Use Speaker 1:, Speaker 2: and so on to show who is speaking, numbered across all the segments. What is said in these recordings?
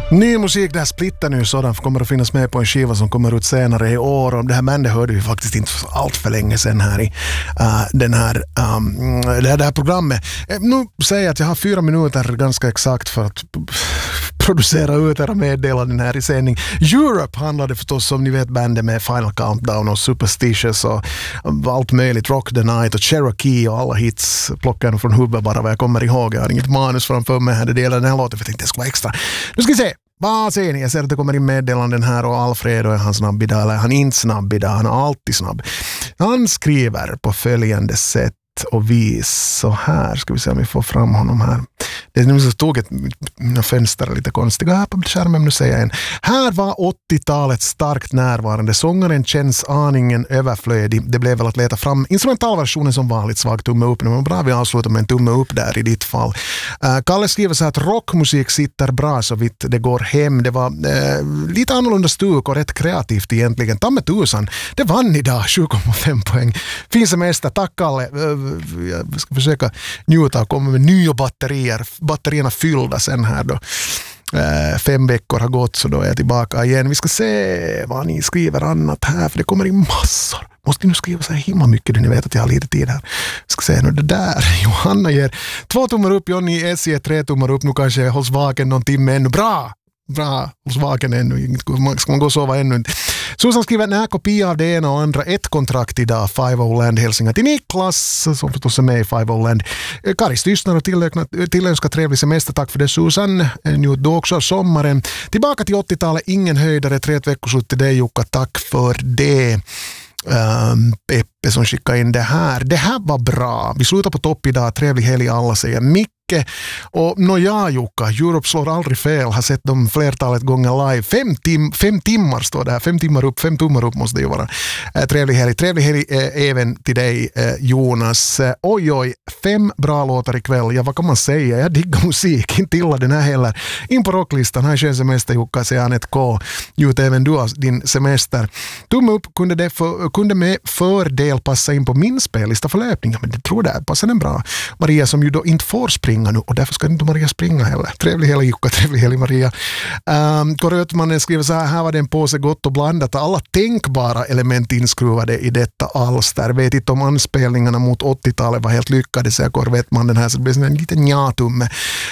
Speaker 1: Ny musik, det här splittar nu sådan kommer att finnas med på en skiva som kommer ut senare i år, och det här bandet hörde vi faktiskt inte allt för länge sedan här i det här programmet. Nu säger jag att jag har 4 minuter ganska exakt för att producera ut era meddelanden här i sändning. Europe handlade förstås, som ni vet, bandet med Final Countdown och Superstitious och allt möjligt, Rock the Night och Cherokee och alla hits plockade från huvudet bara vad jag kommer ihåg. Jag har inget manus framför mig här, det delar den här låten för jag tänkte det ska vara extra. Nu ska vi se. Vad säger ni? Jag ser att det kommer in meddelanden här och Alfredo är han snabb idag, eller han är inte snabb idag, han är alltid snabb. Han skriver på följande sätt och vis så här, ska vi se om vi får fram honom här. Det är nu så stod mina fönster lite konstiga här på skärmen, nu säger jag en. Här var 80-talet starkt närvarande. Sångaren känns aningen överflödig. Det blev väl att leta fram instrumentalversionen som vanligt, svag tumme upp. Men bra, vi avslutar med en tumme upp där i ditt fall. Kalle skriver så här att rockmusik sitter bra så vitt det går hem. Det var lite annorlunda stuk och rätt kreativt egentligen. Tamme tusan, det vann idag 7,5 poäng. Fin semester, tack Kalle. Jag ska försöka njuta och komma med nya batterierna fyllda sen här då. 5 veckor har gått så då är jag tillbaka igen. Vi ska se vad ni skriver annat här, för det kommer in massor. Måste nu skriva så här himla mycket, ni vet att jag har lite tid här. Jag ska se nu det där. Johanna ger 2 tummar upp, Johnny S ger 3 tummar upp. Nu kanske jag hålls vaken någon timme ännu. Bra, hos vaken ännu. Ska man gå och sova ännu inte. Susan skriver när kopia av det ena och andra, ett kontrakt idag, 5 Land hälsningar till Niklas som förstås är med i 5 Land. Karis tystnar och tillönskar trevlig semester, tack för det Susan. Njut då också av sommaren. Tillbaka till 80-talet, ingen höjdare, 3 veckor till dig Jukka, tack för det. Peppe som skickade in det här. Det här var bra. Vi slutar på topp idag. Trevlig helg alla, säger Micke. Och Jukka, Europe slår aldrig fel. Har sett dem flertalet gånger live. 5 timmar står det här. 5 timmar upp, 5 tummar upp måste det ju vara. Trevlig helg även till dig Jonas. Oj, 5 bra låtar ikväll. Ja, vad kan man säga? Jag diggar musik. Inte illa den här heller. In på rocklistan. Här är skön semester Jukka, säger Anette K. Gjort även du av din semester. Tumme upp kunde med fördel passa in på min spellista för löpningar, men det tror jag passar den bra. Maria som ju då inte får springa nu, och därför ska inte Maria springa heller. Trevlig helg Jukka, trevlig helg Maria. Korrötmannen skriver så här var det en påse gott och blandat, alla tänkbara element inskruvade i detta alster. Vet inte om anspelningarna mot 80-talet var helt lyckade, säger Korrötmannen här, så det blir en liten njatumme.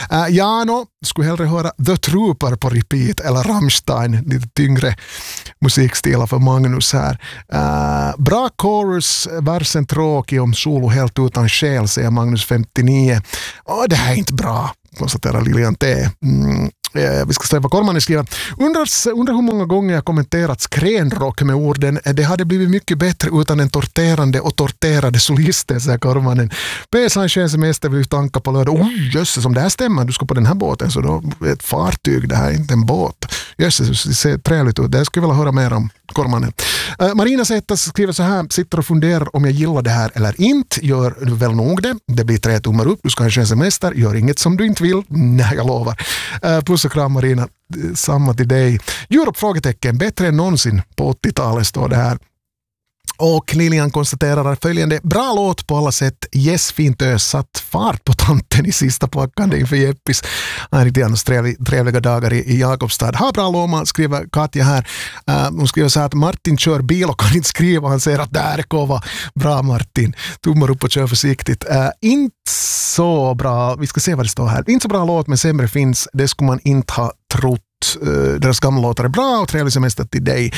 Speaker 1: Skulle hellre höra The Trooper på repeat eller Rammstein, lite tyngre musikstilar för Magnus här. Bra chorus, versen tråkig om solo helt utan själ, säger Magnus 59. Det här är inte bra, konstaterar Lilian T. Vi ska se vad Kormanen skriver. Undrar hur många gånger jag kommenterat skränrock med orden det hade blivit mycket bättre utan en torterande och torterade solisten, säger Kormanen. PS en semester vill tanka på lördag. Jösses, om det här stämmer, du ska på den här båten så då är ett fartyg, det här är inte en båt. Jösses, det ser trevligt ut. Det skulle jag vilja höra mer om Kormanen. Marina Sättas skriver så här, sitter och funderar om jag gillar det här eller inte. Gör du väl nog det? Det blir 3 tummar upp, du ska ha en skön semester. Gör inget som du inte vill. Nej, jag lovar. Puss och kram Marina, samma till dig. Europe frågetecken, bättre än någonsin på 80-talet står det här. Och Lilian konstaterar följande, bra låt på alla sätt, fint satt fart på tanten i sista packande inför Jeppis. Han är riktigt annars trevliga dagar i Jakobstad. Ha bra låma, skriver Katja här. Hon skriver så här att Martin kör bil och kan inte skriva, han säger att där är kova. Bra Martin, tummar upp och kör försiktigt. Inte så bra, vi ska se vad det står här. Inte så bra låt men sämre finns, det skulle man inte ha trott. Deras gamla låtar är bra och trevlig semester till dig.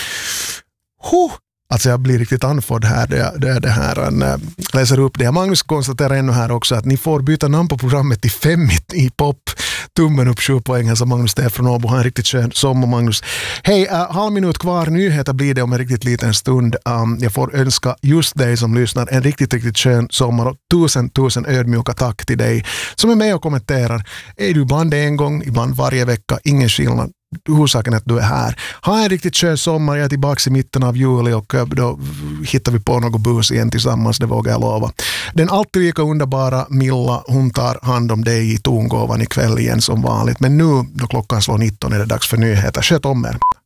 Speaker 1: Alltså jag blir riktigt anförd här det här han läser upp det. Magnus konstaterar ännu här också att ni får byta namn på programmet till 5 i pop. Tummen upp 7 poäng här, så Magnus det är från Åbo. Han är riktigt skön sommar Magnus. Hej, halv minut kvar. Nyheter blir det om en riktigt liten stund. Jag får önska just dig som lyssnar en riktigt skön sommar och tusen ödmjuka tack till dig som är med och kommenterar. Är du ibland en gång, ibland varje vecka, ingen skillnad. Huvudsaken att du är här. Ha en riktigt skön sommar. Jag är tillbaka i mitten av juli och då hittar vi på något bus igen tillsammans, det vågar jag lova. Den alltid lika underbara Milla, hon tar hand om dig i tongåvan ikväll igen som vanligt. Men nu då klockan slår 19 är det dags för nyheter. Sköt om er.